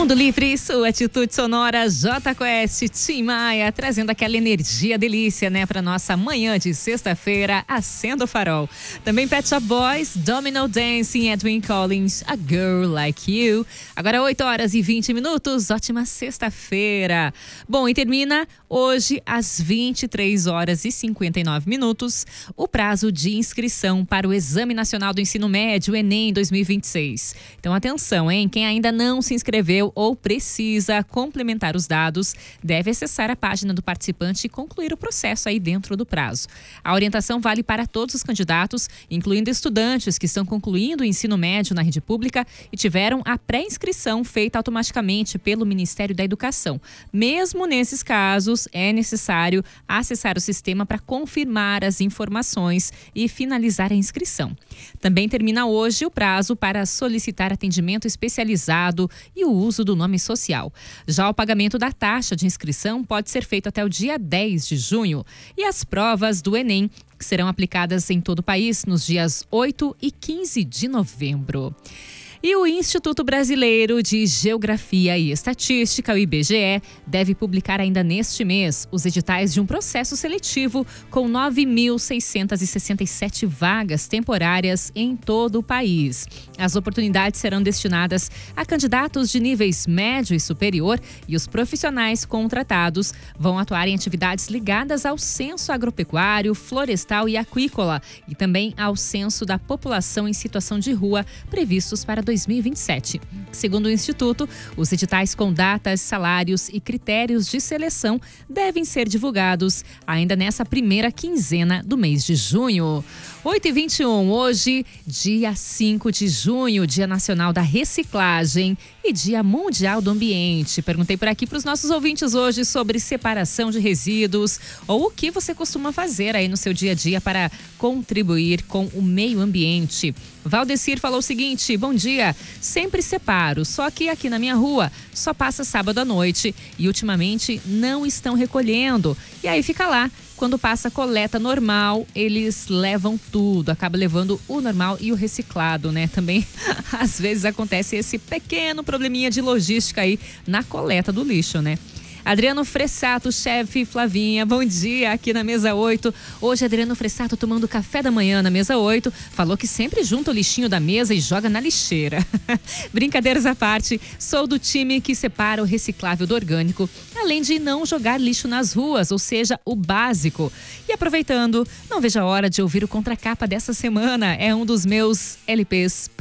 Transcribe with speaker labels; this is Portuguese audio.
Speaker 1: Mundo Livre, sua atitude sonora, Jota Quest, Tim Maia, trazendo aquela energia delícia, né, pra nossa manhã de sexta-feira, acenda o farol. Também Pet Shop Boys, Domino Dancing, Edwin Collins, A Girl Like You. Agora 8h20, ótima sexta-feira. Bom, e termina hoje às 23h59, o prazo de inscrição para o Exame Nacional do Ensino Médio, Enem 2026. Então atenção, hein? Quem ainda não se inscreveu ou precisa complementar os dados, deve acessar a página do participante e concluir o processo aí dentro do prazo. A orientação vale para todos os candidatos, incluindo estudantes que estão concluindo o ensino médio na rede pública e tiveram a pré-inscrição feita automaticamente pelo Ministério da Educação. Mesmo nesses casos, é necessário acessar o sistema para confirmar as informações e finalizar a inscrição. Também termina hoje o prazo para solicitar atendimento especializado e o uso do nome social. Já o pagamento da taxa de inscrição pode ser feito até o dia 10 de junho. E as provas do Enem que serão aplicadas em todo o país nos dias 8 e 15 de novembro. E o Instituto Brasileiro de Geografia e Estatística, o IBGE, deve publicar ainda neste mês os editais de um processo seletivo com 9.667 vagas temporárias em todo o país. As oportunidades serão destinadas a candidatos de níveis médio e superior e os profissionais contratados vão atuar em atividades ligadas ao censo agropecuário, florestal e aquícola e também ao censo da população em situação de rua previstos para 2027. Segundo o Instituto, os editais com datas, salários e critérios de seleção devem ser divulgados ainda nessa primeira quinzena do mês de junho. 8h21, hoje, dia 5 de junho, Dia Nacional da Reciclagem e Dia Mundial do Ambiente. Perguntei por aqui para os nossos ouvintes hoje sobre separação de resíduos ou o que você costuma fazer aí no seu dia a dia para contribuir com o meio ambiente. Valdecir falou o seguinte: bom dia, sempre separo, só que aqui na minha rua só passa sábado à noite e ultimamente não estão recolhendo. E aí fica lá. Quando passa a coleta normal, eles levam tudo, acaba levando o normal e o reciclado, né? Também, às vezes, acontece esse pequeno probleminha de logística aí na coleta do lixo, né? Adriano Fressato, chefe Flavinha, bom dia aqui na mesa 8. Hoje Adriano Fressato tomando café da manhã na mesa 8, falou que sempre junta o lixinho da mesa e joga na lixeira. Brincadeiras à parte, sou do time que separa o reciclável do orgânico, além de não jogar lixo nas ruas, ou seja, o básico. E aproveitando, não vejo a hora de ouvir o Contracapa dessa semana, é um dos meus LPs